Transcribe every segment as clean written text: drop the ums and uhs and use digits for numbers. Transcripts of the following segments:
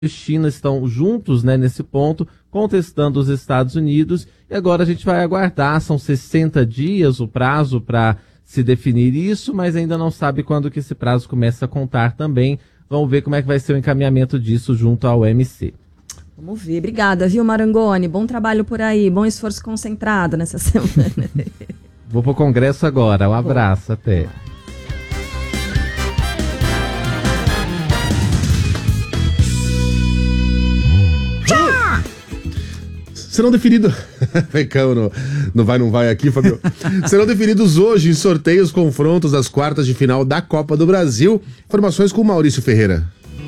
e China estão juntos, né, nesse ponto, contestando os Estados Unidos. E agora a gente vai aguardar, são 60 dias o prazo para se definir isso, mas ainda não sabe quando que esse prazo começa a contar também. Vamos ver como é que vai ser o encaminhamento disso junto ao OMC. Vamos ver. Obrigada, viu, Marangoni? Bom trabalho por aí, bom esforço concentrado nessa semana. Vou pro Congresso agora. Um abraço, até. Serão definidos. Não vai aqui, Fabio. Serão definidos hoje em sorteios confrontos das quartas de final da Copa do Brasil. Informações com o Maurício Ferreira.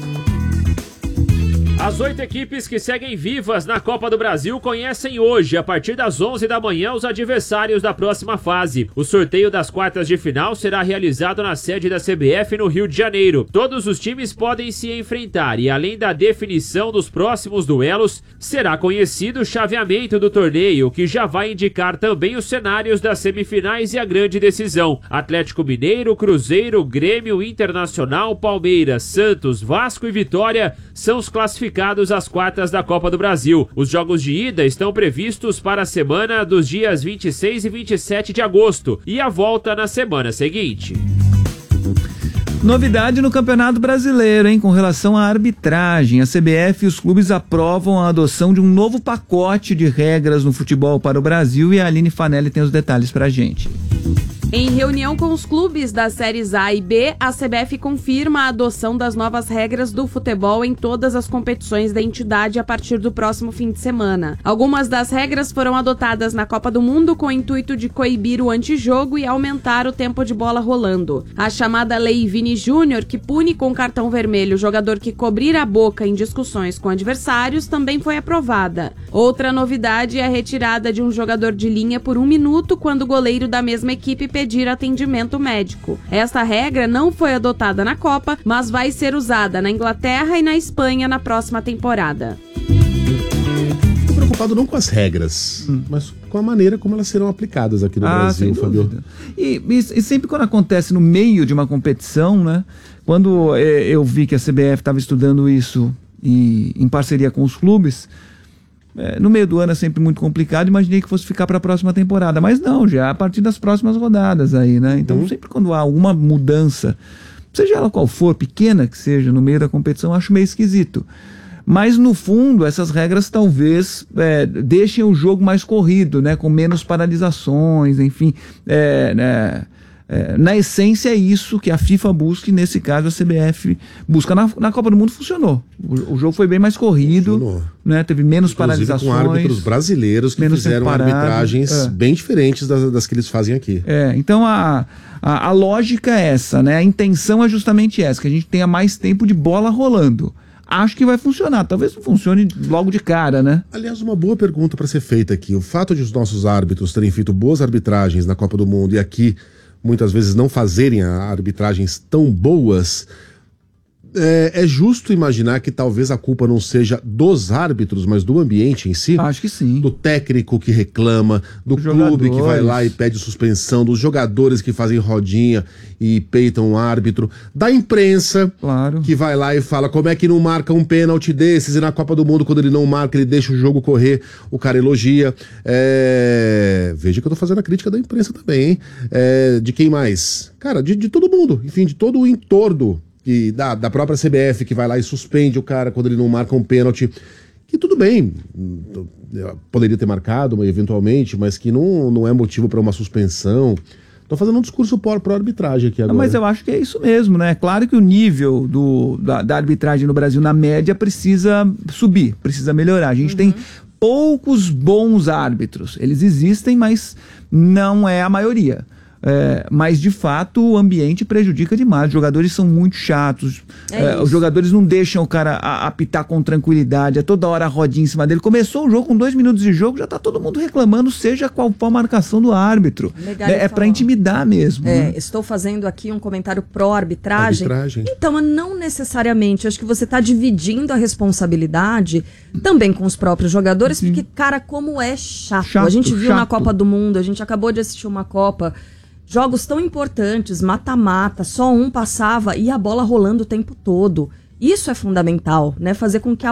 As 8 equipes que seguem vivas na Copa do Brasil conhecem hoje, a partir das 11 da manhã, os adversários da próxima fase. O sorteio das quartas de final será realizado na sede da CBF no Rio de Janeiro. Todos os times podem se enfrentar e, além da definição dos próximos duelos, será conhecido o chaveamento do torneio, que já vai indicar também os cenários das semifinais e a grande decisão. Atlético Mineiro, Cruzeiro, Grêmio, Internacional, Palmeiras, Santos, Vasco e Vitória são os classificados às quartas da Copa do Brasil. Os jogos de ida estão previstos para a semana dos dias 26 e 27 de agosto e a volta na semana seguinte. Novidade no Campeonato Brasileiro, hein? Com relação à arbitragem, a CBF e os clubes aprovam a adoção de um novo pacote de regras no futebol para o Brasil e a Aline Fanelli tem os detalhes pra gente. Em reunião com os clubes das séries A e B, a CBF confirma a adoção das novas regras do futebol em todas as competições da entidade a partir do próximo fim de semana. Algumas das regras foram adotadas na Copa do Mundo com o intuito de coibir o antijogo e aumentar o tempo de bola rolando. A chamada Lei Vini Júnior, que pune com cartão vermelho o jogador que cobrir a boca em discussões com adversários, também foi aprovada. Outra novidade é a retirada de um jogador de linha por 1 minuto quando o goleiro da mesma equipe pedir atendimento médico. Esta regra não foi adotada na Copa, mas vai ser usada na Inglaterra e na Espanha na próxima temporada. Estou preocupado não com as regras, mas com a maneira como elas serão aplicadas aqui no Brasil, Fabio. E sempre quando acontece no meio de uma competição, né? Quando eu vi que a CBF estava estudando isso em parceria com os clubes, no meio do ano é sempre muito complicado, imaginei que fosse ficar para a próxima temporada, mas não, já a partir das próximas rodadas aí, né? Então sempre quando há alguma mudança, seja ela qual for, pequena que seja, no meio da competição, eu acho meio esquisito. Mas no fundo, essas regras talvez deixem o jogo mais corrido, né? Com menos paralisações, enfim, na essência é isso que a FIFA busca e nesse caso a CBF busca. Na Copa do Mundo funcionou. O jogo foi bem mais corrido, né? Teve menos inclusive paralisações. Com árbitros brasileiros que fizeram arbitragens bem diferentes das que eles fazem aqui. Então a lógica é essa, né? A intenção é justamente essa, que a gente tenha mais tempo de bola rolando. Acho que vai funcionar, talvez não funcione logo de cara, né? Aliás, uma boa pergunta para ser feita aqui. O fato de os nossos árbitros terem feito boas arbitragens na Copa do Mundo e aqui muitas vezes não fazerem arbitragens tão boas, é justo imaginar que talvez a culpa não seja dos árbitros, mas do ambiente em si? Acho que sim. Do técnico que reclama, do clube que vai lá e pede suspensão, dos jogadores que fazem rodinha e peitam o árbitro, da imprensa, claro, que vai lá e fala como é que não marca um pênalti desses, e na Copa do Mundo, quando ele não marca, ele deixa o jogo correr, o cara elogia. Veja que eu tô fazendo a crítica da imprensa também, hein? De quem mais? Cara, de todo mundo, enfim, de todo o entorno. E da própria CBF, que vai lá e suspende o cara quando ele não marca um pênalti, que tudo bem, poderia ter marcado eventualmente, mas que não é motivo para uma suspensão. Estou fazendo um discurso pró-arbitragem aqui agora. Mas eu acho que é isso mesmo, né? Claro que o nível da arbitragem no Brasil, na média, precisa subir, precisa melhorar. A gente tem poucos bons árbitros. Eles existem, mas não é a maioria. Mas de fato o ambiente prejudica demais. Os jogadores são muito chatos, os jogadores não deixam o cara apitar com tranquilidade, toda hora a rodinha em cima dele. Começou o jogo com 2 minutos de jogo, já tá todo mundo reclamando, seja qual for a marcação do árbitro. Para intimidar mesmo, né? Estou fazendo aqui um comentário pró-arbitragem. Então, não necessariamente, acho que você está dividindo a responsabilidade também com os próprios jogadores, porque, cara, como é chato. A gente viu na Copa do Mundo, a gente acabou de assistir uma Copa, jogos tão importantes, mata-mata, só um passava e a bola rolando o tempo todo. Isso é fundamental, né? Fazer com que a